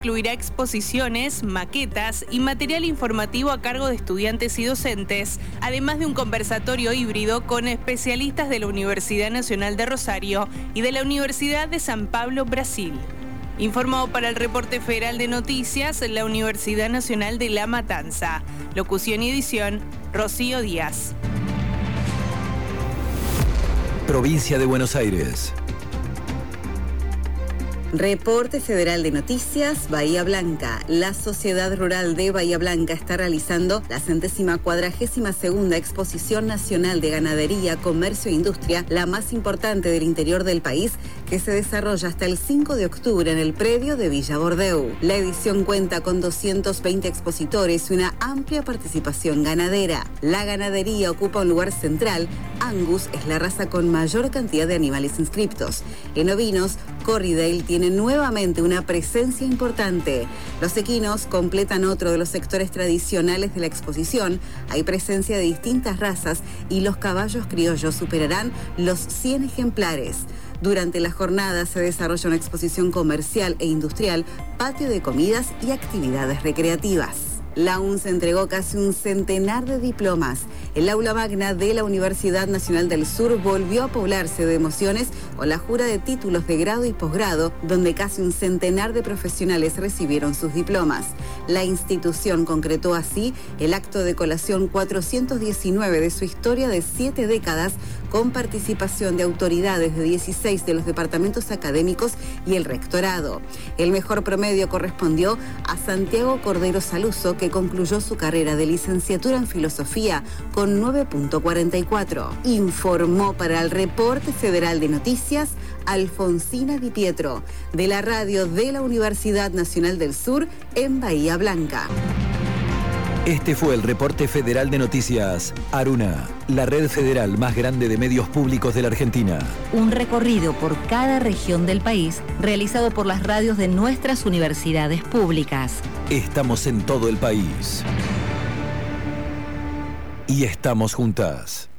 Incluirá exposiciones, maquetas y material informativo a cargo de estudiantes y docentes, además de un conversatorio híbrido con especialistas de la Universidad Nacional de Rosario y de la Universidad de San Pablo, Brasil. Informó para el Reporte Federal de Noticias la Universidad Nacional de La Matanza. Locución y edición, Rocío Díaz. Provincia de Buenos Aires. Reporte Federal de Noticias, Bahía Blanca. La Sociedad Rural de Bahía Blanca está realizando la 142ª Exposición Nacional de Ganadería, Comercio e Industria, la más importante del interior del país, que se desarrolla hasta el 5 de octubre en el predio de Villa Bordeu. La edición cuenta con 220 expositores y una amplia participación ganadera. La ganadería ocupa un lugar central. Angus es la raza con mayor cantidad de animales inscriptos. En ovinos, Corriedale tiene nuevamente una presencia importante. Los equinos completan otro de los sectores tradicionales de la exposición. Hay presencia de distintas razas y los caballos criollos superarán los 100 ejemplares. Durante la jornada se desarrolla una exposición comercial e industrial, patio de comidas y actividades recreativas. La UNS entregó casi un centenar de diplomas. El aula magna de la Universidad Nacional del Sur volvió a poblarse de emociones con la jura de títulos de grado y posgrado, donde casi un centenar de profesionales recibieron sus diplomas. La institución concretó así el acto de colación 419 de su historia de 7 décadas, con participación de autoridades de 16 de los departamentos académicos y el rectorado. El mejor promedio correspondió a Santiago Cordero Saluso, que concluyó su carrera de licenciatura en Filosofía con 9.44. Informó para el Reporte Federal de Noticias Alfonsina Di Pietro, de la radio de la Universidad Nacional del Sur en Bahía Blanca. Este fue el Reporte Federal de Noticias Aruna, la red federal más grande de medios públicos de la Argentina. Un recorrido por cada región del país realizado por las radios de nuestras universidades públicas. Estamos en todo el país. Y estamos juntas.